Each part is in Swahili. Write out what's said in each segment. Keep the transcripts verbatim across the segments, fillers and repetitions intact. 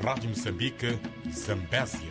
Rádio Moçambique, Zambésia.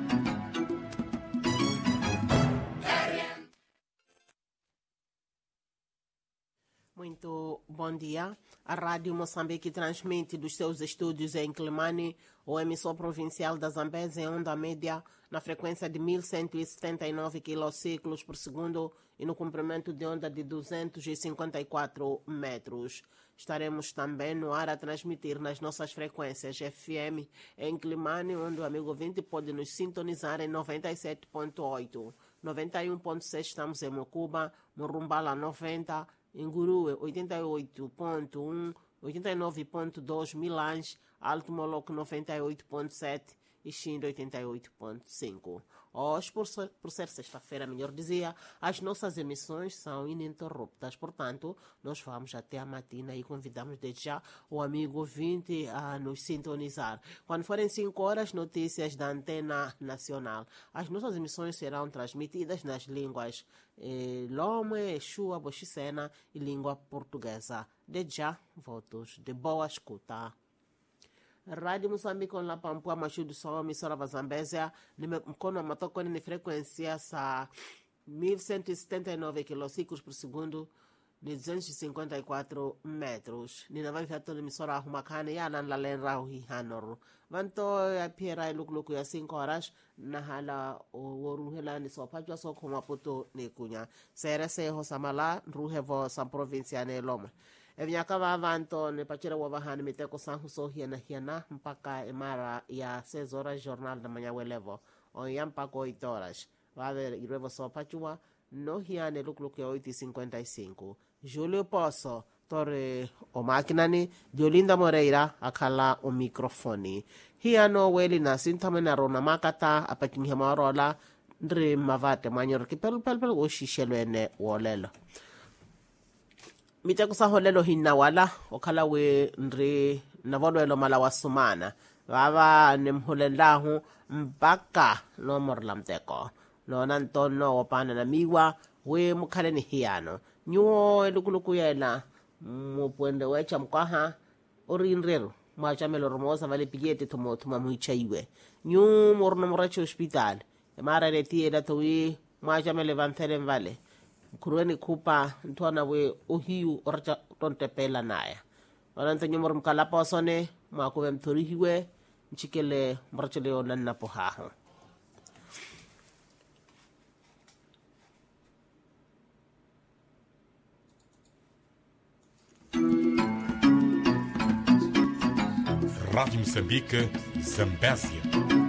Muito bom dia. A Rádio Moçambique transmite dos seus estúdios em Climane, o emissor provincial da Zambésia, em onda média, na frequência de mil cento e setenta e nove quilociclos por segundo e no comprimento de onda de duzentos e cinquenta e quatro metros. Estaremos também no ar a transmitir nas nossas frequências F M em Climane, onde o amigo ouvinte pode nos sintonizar em noventa e sete ponto oito. noventa e um ponto seis estamos em Mocuba, Morumbala noventa, em Gurue oitenta e oito ponto um, oitenta e nove ponto dois, Milange, Alto Moloco noventa e oito ponto sete e Xindo oitenta e oito ponto cinco. Hoje, por ser, por ser sexta-feira, melhor dizia, as nossas emissões são ininterruptas. Portanto, nós vamos até a matina e convidamos desde já o amigo ouvinte a nos sintonizar. Quando forem cinco horas, notícias da Antena Nacional. As nossas emissões serão transmitidas nas línguas eh, Lome, Exua, Boxicena e língua portuguesa. Desde já, votos de boa escuta. Rádio Moçambique on la pampua mashudu sawa misora va Zambésia ni mkono matoko ni frequência sa mil cento e setenta e nove quilociclos por segundo ni duzentos e cinquenta e quatro metros. Ni na vai fato ni misora humakane ya nan la lenra hi hanor. Vanto ya piera lukuluku ya cinco horas na hala o ruhela ni sopajwa so kuma poto ni kunya. Serese ho samala ruhevo sam provincia ne Loma. Evinyakava avanto ne pachira wavahani miteko sanhu so hiena hiena mpaka emara ya seis horas jornal da manhã welevo o ya mpaka oito horas. Va ver irevo so pachua no hiane lukluke oito e cinquenta e cinco. Júlio Poço, Torre o maquinani, Diolinda Moreira, akala o microfone. Hiano weli na sintamena rona makata apakinha marola ndri mavate manyor ki pel pel pel o shishelwene wolelo. Miteko sa holelo hinna wala okhala we ndri navolwelo mala wasumana baba nemholelahu mpaka no morlamteko no nantono opana na miwa we mukhale ni hiyano nyuo elukuluku yela mupwende wecha mkaha orinrero mwachamelo romosa vale pigete tomo tuma muichaiwe nyu morno moracho hospital mara reti da towi mwachamele vantere vale kurueni kupa ntwana we ohiu orcha tontepela naya wananta nyomor mkala posone mwakuwe mtorihiwe nchikele mrachele onanna pohaho. Rádio Moçambique, Zambésia.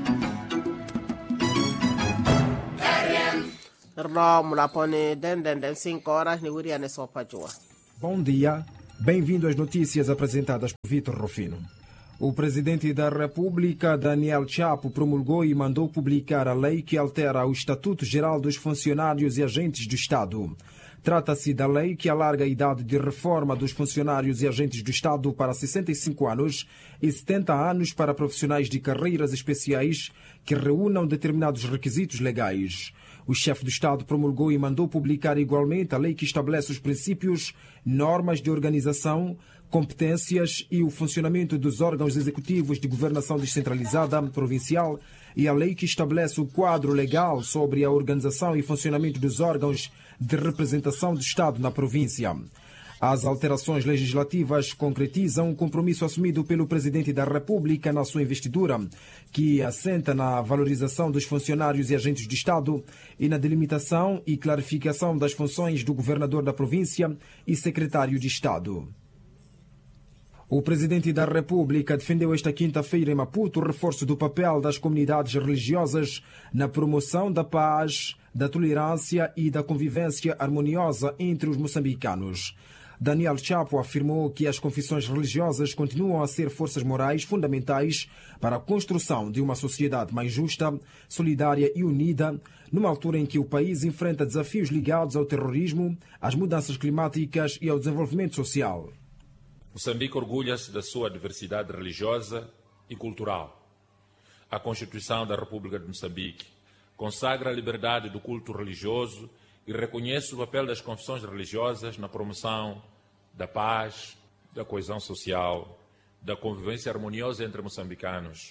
Bom dia, bem-vindo às notícias apresentadas por Vitor Rufino. O presidente da República, Daniel Chapo, promulgou e mandou publicar a lei que altera o Estatuto Geral dos Funcionários e Agentes do Estado. Trata-se da lei que alarga a idade de reforma dos funcionários e agentes do Estado para sessenta e cinco anos e setenta anos para profissionais de carreiras especiais que reúnam determinados requisitos legais. O chefe do Estado promulgou e mandou publicar igualmente a lei que estabelece os princípios, normas de organização, competências e o funcionamento dos órgãos executivos de governação descentralizada provincial e a lei que estabelece o quadro legal sobre a organização e funcionamento dos órgãos de representação do Estado na província. As alterações legislativas concretizam o compromisso assumido pelo Presidente da República na sua investidura, que assenta na valorização dos funcionários e agentes do Estado e na delimitação e clarificação das funções do Governador da província e Secretário de Estado. O Presidente da República defendeu esta quinta-feira em Maputo o reforço do papel das comunidades religiosas na promoção da paz, da tolerância e da convivência harmoniosa entre os moçambicanos. Daniel Chapo afirmou que as confissões religiosas continuam a ser forças morais fundamentais para a construção de uma sociedade mais justa, solidária e unida, numa altura em que o país enfrenta desafios ligados ao terrorismo, às mudanças climáticas e ao desenvolvimento social. Moçambique orgulha-se da sua diversidade religiosa e cultural. A Constituição da República de Moçambique consagra a liberdade do culto religioso e reconhece o papel das confissões religiosas na promoção da paz, da coesão social, da convivência harmoniosa entre moçambicanos,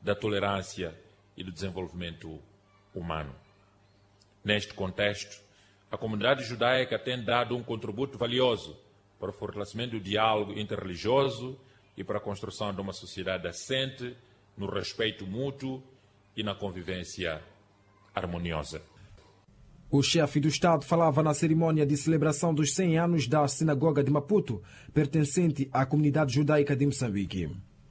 da tolerância e do desenvolvimento humano. Neste contexto, a comunidade judaica tem dado um contributo valioso para o fortalecimento do diálogo interreligioso e para a construção de uma sociedade assente no respeito mútuo e na convivência harmoniosa. O chefe do Estado falava na cerimônia de celebração dos cem anos da Sinagoga de Maputo, pertencente à comunidade judaica de Moçambique.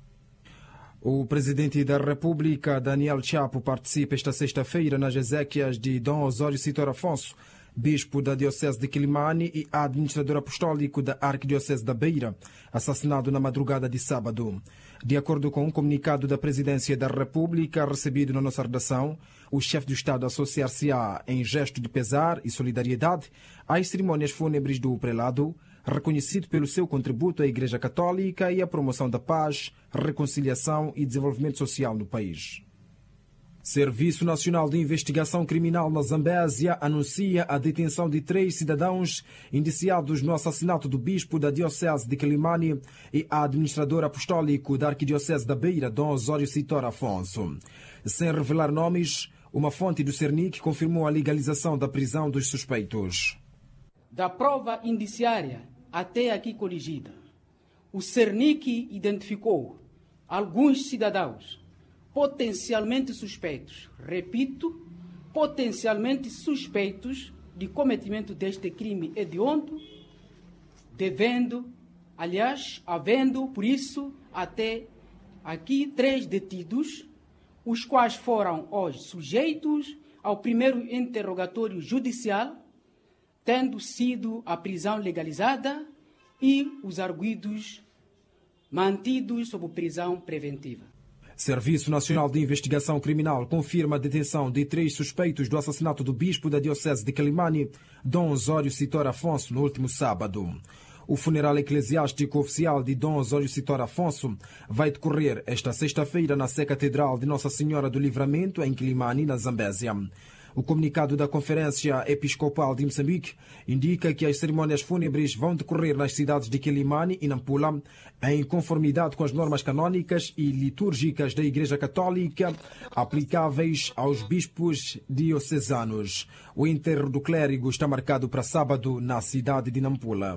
O presidente da República, Daniel Chapo, participa esta sexta-feira nas exéquias de Dom Osório Citor Afonso, bispo da Diocese de Quilimane e administrador apostólico da Arquidiocese da Beira, assassinado na madrugada de sábado. De acordo com um comunicado da Presidência da República recebido na nossa redação, o chefe do Estado associar-se-á em gesto de pesar e solidariedade às cerimônias fúnebres do prelado, reconhecido pelo seu contributo à Igreja Católica e à promoção da paz, reconciliação e desenvolvimento social no país. Serviço Nacional de Investigação Criminal na Zambésia anuncia a detenção de três cidadãos indiciados no assassinato do bispo da Diocese de Quilimane e administrador apostólico da Arquidiocese da Beira, Dom Osório Citor Afonso. Sem revelar nomes, uma fonte do Cernic confirmou a legalização da prisão dos suspeitos. Da prova indiciária até aqui coligida, o Cernic identificou alguns cidadãos potencialmente suspeitos, repito, potencialmente suspeitos de cometimento deste crime hediondo, devendo, aliás, havendo, por isso, até aqui três detidos, os quais foram hoje sujeitos ao primeiro interrogatório judicial, tendo sido a prisão legalizada e os arguidos mantidos sob prisão preventiva. Serviço Nacional de Investigação Criminal confirma a detenção de três suspeitos do assassinato do bispo da Diocese de Quilimane, Dom Osório Citor Afonso, no último sábado. O funeral eclesiástico oficial de Dom Osório Citor Afonso vai decorrer esta sexta-feira na Sé Catedral de Nossa Senhora do Livramento, em Quilimane, na Zambésia. O comunicado da Conferência Episcopal de Moçambique indica que as cerimônias fúnebres vão decorrer nas cidades de Quilimane e Nampula, em conformidade com as normas canônicas e litúrgicas da Igreja Católica aplicáveis aos bispos diocesanos. O enterro do clérigo está marcado para sábado na cidade de Nampula.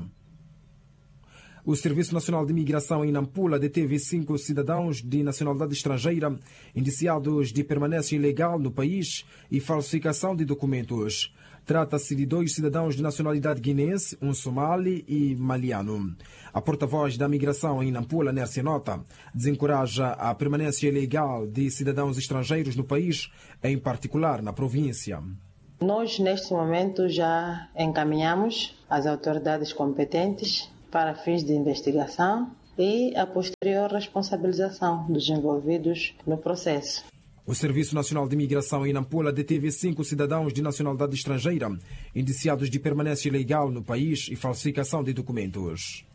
O Serviço Nacional de Imigração em Nampula deteve cinco cidadãos de nacionalidade estrangeira indiciados de permanência ilegal no país e falsificação de documentos. Trata-se de dois cidadãos de nacionalidade guinense, um somali e maliano. A porta-voz da migração em Nampula, Nércia Nota, desencoraja a permanência ilegal de cidadãos estrangeiros no país, em particular na província. Nós, neste momento, já encaminhamos as autoridades competentes para fins de investigação e a posterior responsabilização dos envolvidos no processo. O Serviço Nacional de Imigração em Nampula deteve cinco cidadãos de nacionalidade estrangeira indiciados de permanência ilegal no país e falsificação de documentos.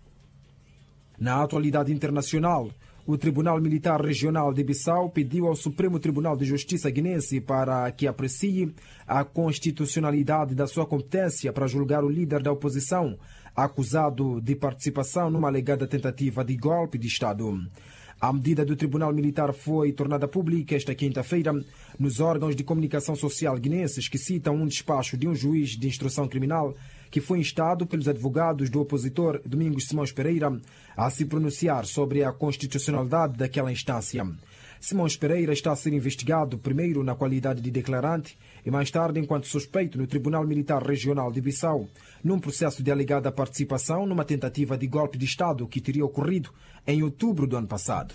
Na atualidade internacional, o Tribunal Militar Regional de Bissau pediu ao Supremo Tribunal de Justiça guinense para que aprecie a constitucionalidade da sua competência para julgar o líder da oposição, acusado de participação numa alegada tentativa de golpe de Estado. A medida do Tribunal Militar foi tornada pública esta quinta-feira nos órgãos de comunicação social guinenses, que citam um despacho de um juiz de instrução criminal que foi instado pelos advogados do opositor Domingos Simões Pereira a se pronunciar sobre a constitucionalidade daquela instância. Simões Pereira está a ser investigado primeiro na qualidade de declarante e mais tarde enquanto suspeito no Tribunal Militar Regional de Bissau, num processo de alegada participação numa tentativa de golpe de Estado que teria ocorrido em outubro do ano passado.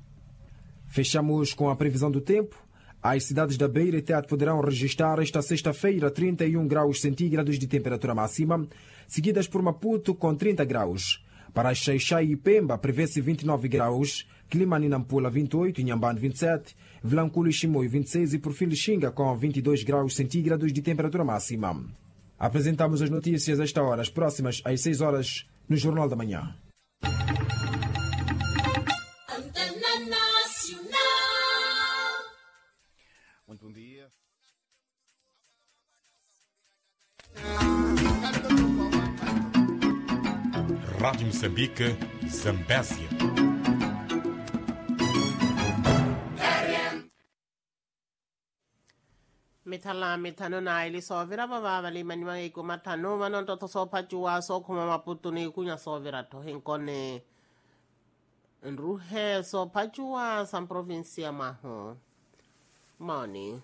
Fechamos com a previsão do tempo. As cidades da Beira e Tete poderão registrar esta sexta-feira trinta e um graus centígrados de temperatura máxima, seguidas por Maputo com trinta graus. Para Xai-Xai e Pemba prevê-se vinte e nove graus, Quilimane e Nampula vinte e oito, Inhambane vinte e sete, Vilanculo e Chimoio vinte e seis e por fim Lixinga com vinte e dois graus centígrados de temperatura máxima. Apresentamos as notícias a esta hora, as próximas às seis horas, no Jornal da Manhã. Muito bom dia. Rádio Moçambique, Zambésia. R M mithala mithano na ili sovira vavava li maniwa iku mathano vano toto sopachuwa sokhuma maputu ni kunya sovira to hinkone nruhe sopachuwa san provincia maho moni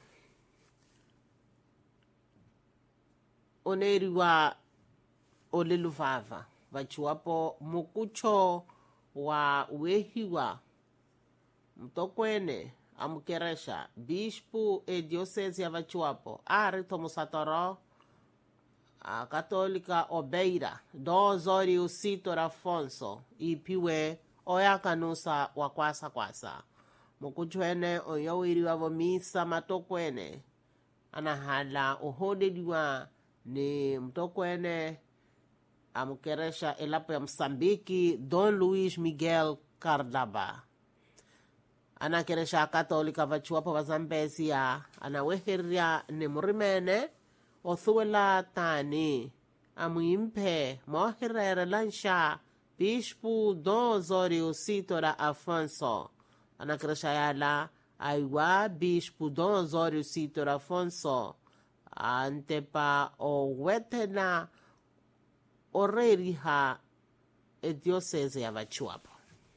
oneriwa oleluvava vachuwapo mukucho wa wehiwa mtokwene amukeresha bispo e diocese ya vachuapo ari tomusatoro a katolika obeira dozori usito rafonso ipiwe oyakanusa wa kwasa kwasa mukuchwene oyowiriwa vomisa matokwene anahala uhodeliwa ni mtokwene amukeresha elapo ya Msambiki Don Luis Miguel Cardaba anakeresha katolika vachuapo vazambesia anaweheria ni murimene othuwela tani amuimpe moherere lansha bispo Don Zorio Sitora Afonso anakeresha yala aiwa bispo Don Zorio Sitora Afonso antepa owetena oreriha e diocese ya vachuapo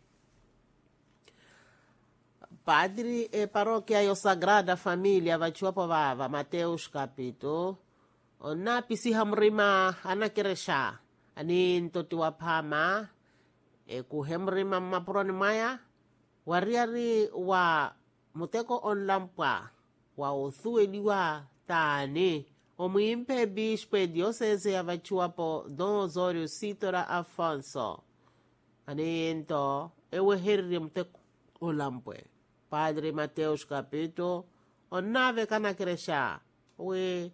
padri e paroquia yo Sagrada Familia vachuapo vava Mateus Capito ona pisiha mrima anakeresha ani ntotiwa phama e kuhemrima mapuroni maya wariari wa muteko onlampwa wa uthueliwa tani omuimpe bispo e diocese ya vachuapo Don Osorio Sitora Afonso ani ento eweherri muteko olampwe Padre Mateus Capito onave kanakeresha we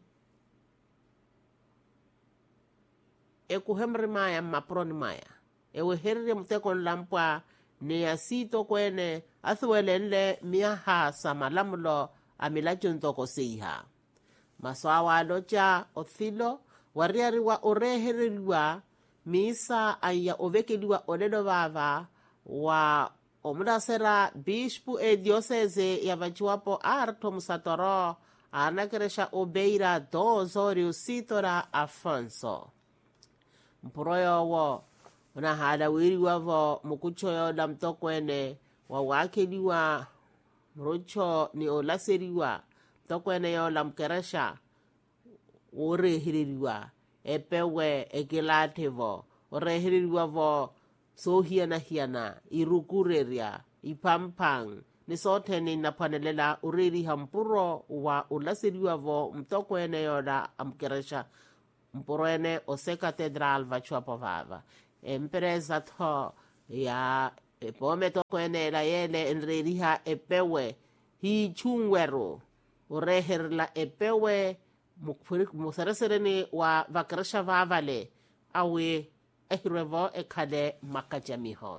ekuhemri maya maproni maya ewe herri mteko lampwa ni asito kwene athuwelenle miahasa malamulo amilachunto siha maswawa alocha othilo wariariwa orehereliwa misa aya ovekeliwa olelo vava wa omudasera bispo e diocese ya vachuapo arto musatoro anakeresha obeira Don Osorio Sitora Afonso mpuroyo wo unahala wiriwa vo mukuchoyo la mtokwene wa wakeliwa mrucho ni olaseriwa mtokwene yo la mkeresha orehiririwa epewe ekilatevo orehiririwa vo so hiana hiana irukureria ipampang ni sote ni napanelela uriri hampuro wa ulasiriwa vo mtokwene yoda amkeresha mpuroene ose katedral vachuapo vava empresa to ya epome tokwene la yele enririha epewe hi chungwero ureherla epewe musaresereni wa vakeresha vavale awe ehirevo ekale makajamiho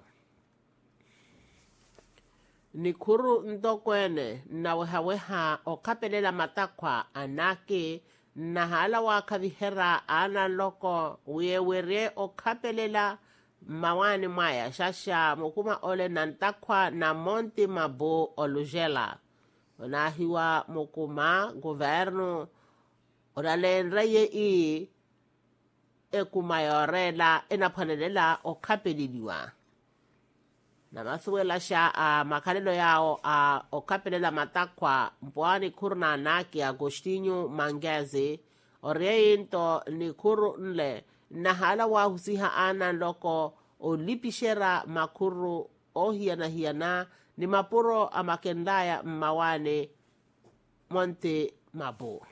nikuru ndokwene na wehaweha okapelela matakwa anake na hala wakavihera ana loko wewerie okapelela mawani maya shasha mukuma ole nantakwa na monti mabu olujela onahiwa mukuma governo oralenreye i ekumayorela enapanelela okapeliliwa na mathuela sha a makalelo yao a okapelela matakwa mpwani kurna anaki Agostinho Mangezi oreinto ni kuru nle na hala wahusiha ana loko olipishera makuru ohiana hiana ni mapuro amakendaya mmawane monte mabu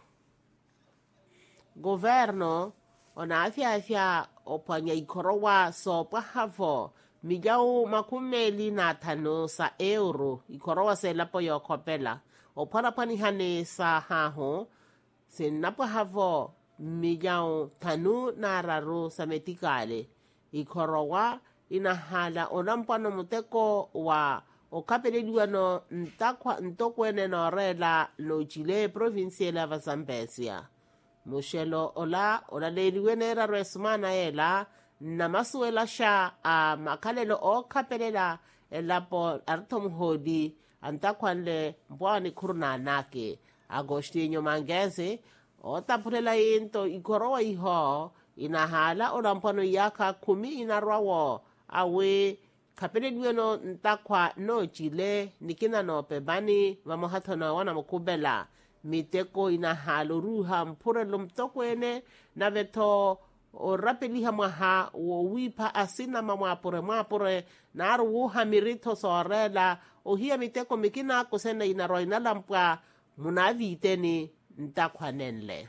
governo ona afya afya opanya ikorowa so pahavo mijau makumeli na tano sa euro ikorowa se lapo yo kopela opara panihane sa haho se napo havo mijau tanu na raro sa metikale ikorowa inahala onampano muteko wa okapeleliwa no ntakwa ntokwene no rela no chile provincial ya Zambezia mushelo ola ola leliwe nera resmana ela na masuela sha a makalelo o kapelela elapo artom hodi antakwanle mbwani kurna nake Agostinho Mangeze otapulela into ikorowa iho inahala olampano yaka kumi inarwawo awe kapelediwe no ntakwa no chile nikina no pebani vamohatona wana mukubela miteko inahalo ruha mpure lumtokwene na veto o rapeliha mwaha o wipa asina mamwapure mwapure na aru wuha mirito sorela o hiya miteko mikina kusena inarwa inalampwa munaviteni ntakwa nenle.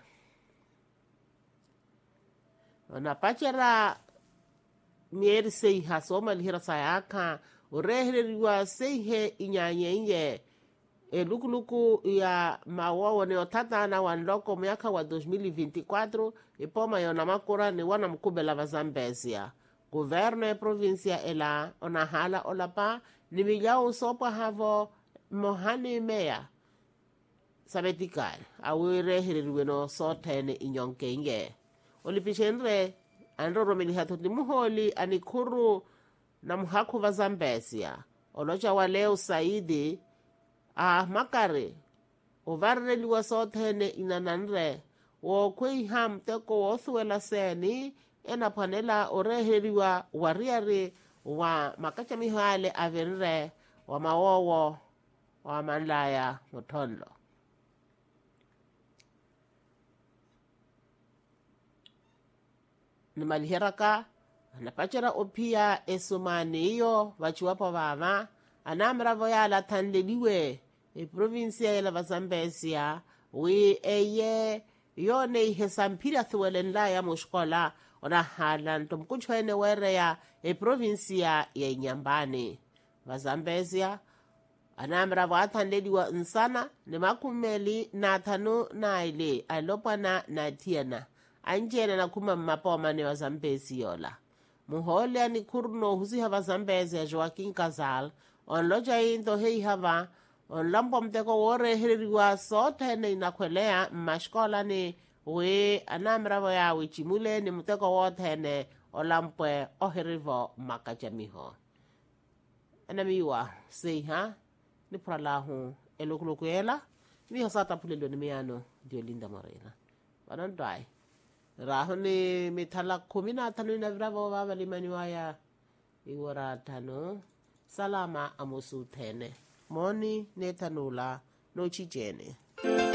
Onapachera mieri seiha soma lihira sayaka urehereriwa seihe inyanye inye e luku luku ya mawawo ne otata na wanloko miaka wa dois mil e vinte e quatro e poma yona makura ni wana mkubela wa Zambezia. Governo e provincia ela onahala olapa ni miljao sopa havo mohani mea sabetikal awe rehereriwe no sotene inyonke inye. Olipishenre andoro milihato ni muholi anikuru na mhaku wa Zambezia olocha waleo saidi a makare uvarreli wa sotene inananre wo kwei ham teko wothuela seni ena panela oreheriwa wariari wa makacha mihale avenre wa mawowo wa manlaya motonlo. Nimalihiraka anapachara opia esumani iyo wachiwapo vava anamra voyala tanleliwe e provincia ya la Zambezia we eye yone ihesampira thuwelenla ya mushkola ona hala ntomkuchwene were ya e provincia ya Inyambani wa Zambezia anamra voatanleliwa nsana ni makumeli na tanu na ile alopana na tiena anjena na kuma mapoma ne wa Zambezia yola muhole ani kurno husi hava Zambezia Joaquin Casal on loja into hei hava on lampo mteko wore hereriwa sote ne inakwelea mashkola ni we anamravo ya wichimule ni mteko wote ne o lampwe o herivo makajamiho anamiwa sei ha ni pralahu elokulukuela miho sata pulelo ni miano dio Linda Morena wanondai raho ni mitala kumina tanu na vravo vava limaniwaya iwara tanu salama amusu tene moni netanula no chijene.